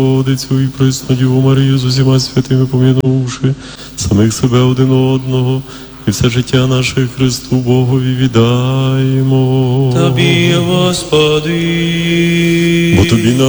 Богородицю і пресну Діву Марію з усіма святими помінувши самих себе один одного, і все життя наше Христу Богові віддаємо. Тобі, Господи, Бо Тобі